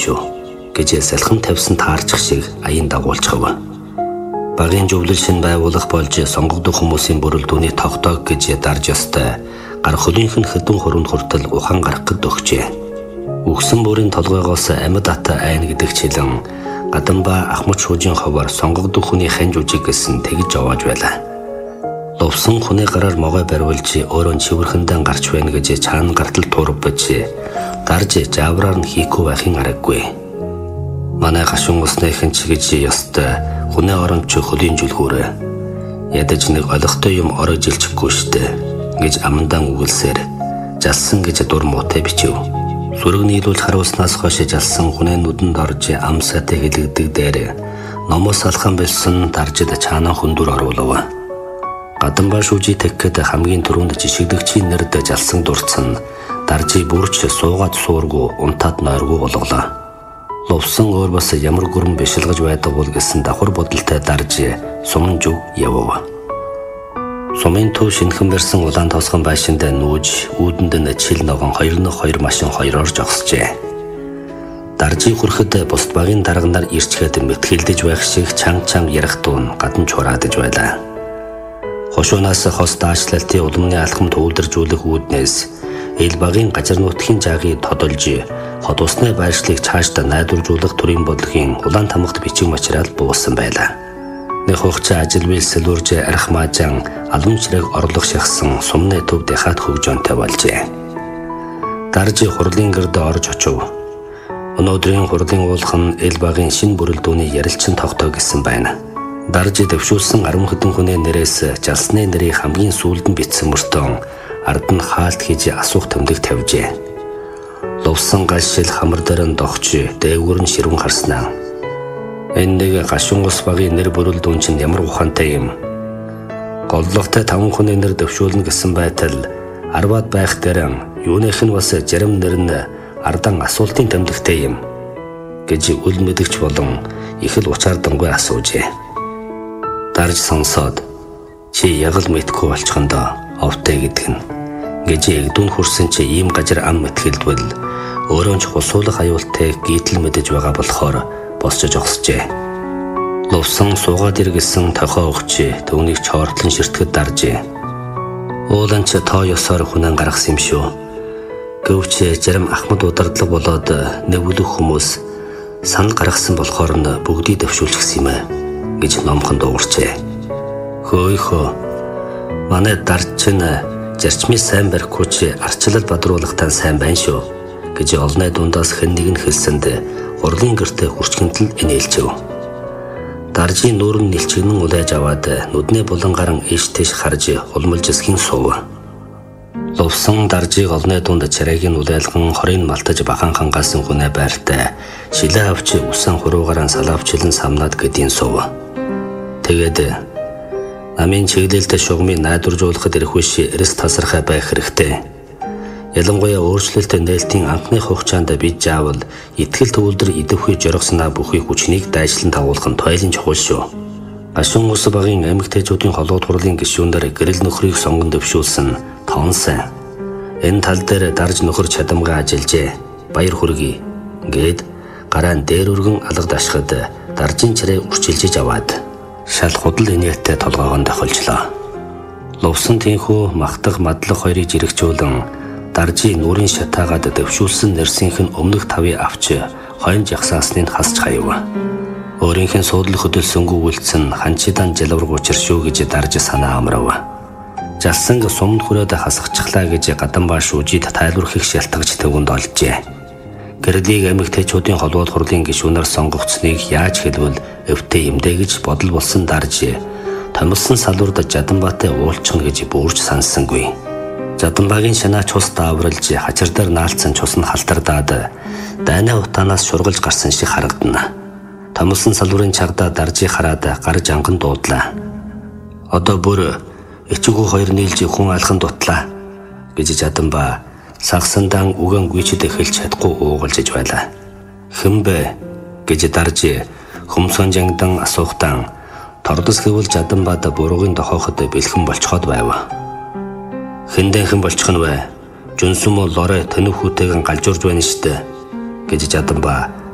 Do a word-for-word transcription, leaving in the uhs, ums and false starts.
шүү гэж салхин тавьсан таарчих шиг аян дагуулчихав. Багийн зөвлөл шин байгуулах болж сонгогдох хүмүүсийн бүрэл түүний тогтоог гэж дарж ёстой. Гар хөлийнх нь хэдэн хуруунд хүртэл ухаан гарах гэд өгчээ. Үгсэн бүрийн толгойгоос амьд ата айн гэдэг чилэн Гадамба Ахмад шуужийн ховор сонгогдох хүний хань жүжиг гэсэн тэгж явааж байлаа. Лувсан хүний гараар могой бариулж өөрөө чивэрхэндээ гарч байна гэж чаана гартал туурбаж гарж жавраар нь хийхгүй байхын аргагүй. Манай гашуун усныхын ч гэж ёстой хүний оронч хөлийн жүлгүүрээ ядаж нэг олохтой юм орой жилчихгүй штэ гэж амандан үгэлсээр жалсан гэж дур муутай бичив. Сүрэг нийлүүлж харуулснаас хойш жалсан хүний нүдэнд орж ам сайтай хэлэгдэг дээр номоос алхан болсон даржид чаана хүндүр оруулав. Гадамба шүүжи тэккэд хамгийн түрүүнд жишигдэгчийн нэрд жалсан дурцсан даржи бүрч суугаад суургу унтаад нойргу болголоо. Лувсан өөр бас ямар гүрэн бишилгэж байдаг бол гэсэн давхар бодолтой дарж сумын зүг явав. Сумын төв шинхэн барьсан улаан тосгон байшинд нүүж үүдэнд нь чил ногоон хоёр нөх хоёр машин хоёроор жогсжээ. Даржи хүрэхэд бусд багийн дарганаар ирчгээд мэтгэлдэж байх шиг чанга чанга ярих дуун гадна чураадж байлаа. Хошуунаас хос даашлалтын улмны алхам төвлөржүүлэх үүднээс эл багийн газар нутгийн жаагийг тодолж хот усны байршлыг цаашдаа найдваржуулах төрийн бодлогын улаан тамгад бичиг материал буусан байлаа. Нэг хугацаа ажил биелсэлүүрж арх маажан албан чирэг орлого шахсан сумны төв дахиад хөгжөөнтэй болжээ. Даржи хурлын гэрд орж очив. Өнөөдрийн хурлын уулхан эл багийн шинэ бүрэл дүүний ярилцсан тогтоо гэсэн байна. Даржи дэвшүүлсэн арван хэдэн хүний нэрээс жалсны нэрийг хамгийн сүүлд нь бичсэн мөртөө ард нь хаалт хийж асуух тэмдэг тавьжээ. Лувсан гашил хамар дээр нь догч дээгүүр нь ширүүн харснаа. Энэ нэг гашуун ус багийн нэр бүрэл дүүн чинь ямар ухаантай юм. Голлогтой таван хүний нэр дэвшүүлнэ гэсэн байтал арваад байх дээр юуных нь бас зарим нэр нь ардан асуултын тэмдэгтэй юм гэж үл мэдэгч болон их л учаардангуй асуужээ. Дарж сонсоод чи яг л мэдгүй болчихондоо овтой гэдэг нь гэж эгдүүн хүрсэн чи ийм газар ам мэтгэлдвэл өөрөө ч хусуулах аюултай гítэл мэдэж байгаа болохоор босч жогсжээ. Лувсан суугаад иргэсэн тохоо өгч төвнийг чортлон ширтгэд даржээ. Уулан ч тоо ёсоор хүнэн гаргасан юм шүү. Гэвч зарим Ахмад удардлаг болоод нэвлэх хүмүүс санал гаргасан болохоор нь бүгдийг дэвшүүлчихсэн юм аа гэж номхон дуугарчээ. Хөөе хөө. Манай дарж чинь зарчмын сайн барихгүй чи арчлал бадруулахтаа сайн байна шүү гэж олонний дундаас хэн нэг нь хэлсэнд хурлын гэртээ хүрчгэнтэл инээлжив. Даржийн нүүр нь нэлчгэнэн улайж аваад нүдний булан гарan иш тэш харж хулмалж эсхийн суув. Лувсан даржийг олонний дунд чарайг нь улайлган хорыг малтаж бахан хангаасан хүнээ байртай шилээ авч усан хуруугаараа салаавчлан самнаад гэдийн суув. Тэгээд намын чиглэлтэй шугамыг найдваржуулахад ирэх биш эрэс тасархай байх хэрэгтэй. Ялангуяа өөрчлөлтөд нээлтийн анхны хугацаанд бид заавал итгэл төвлөр идэвхий жоргосноо бүхий хүчнийг дайшлан тавуулах нь тойлын чухал шүү. Гашуун ус багийн эмэгтэйчүүдийн холбоо хурлын гишүүнээр гэрэл нөхрийг сонгон дэвшүүлсэн тоонсан. Энэ тал дээр дарж нөхөр чадамгаа ажиллажээ. Баяр хүргэе гээд гараан дээр өргөн алга дашхад даржин чирээ үрчилжиж аваад шал худал инээдтэй толгоогоо тохилжлоо. Лувсан тийхүү махтах мадлах хоёрыг жирэгчүүлэн даржи нүрийн шатаагаад дэвшүүлсэн нэрсийнх нь өмнөх тавыг авч хойно жагсаасныг хасч хаяв. Өөрийнх нь суудлах хөдөлсөнгөө үлдсэн ханчидан жалвар гучир шүү гэж дарж санаа амрав. Жалсан сумд хүрээд хасахчлаа гэж Гадамба шүүжид тайлбархийг шалтгаж төвөнд олжээ. Гэрлийг эмэгтэйчүүдийн холбоо хурлын гишүүнээр сонгогдсныг яаж хэлвэл өвтэй юмдэ гэж бодол болсон дарж томилсон салуурд Жаданбаатай уулчна гэж бүрж санссангүй. Жаданбаагийн шанаач ус даавралж хачир дээр наалцсан цус нь халтардаад дайнаа утаанаас шургалж гарсан шиг харагдана. Томилсон салуурын чагдаа даржийг хараад гар жанган дуудлаа. Одоо бүр ичгүү хоёр нийлж хүн алхан дутлаа гэж Жаданбаа сагсандан үгэн гүйчэд эхэлж чадахгүй уугалж байлаа. Хэн бэ гэж дарж хөмсөн жангдан асуухтан тордос гэвэл Жаданбаад буруугийн дохооход бэлхэн болцоход байв. Хэндэнхэн болчих нь вэ? Жүнсүм лорой төнөх хүүтэйгэн галжуурж байна штэ гэж Жаданбаа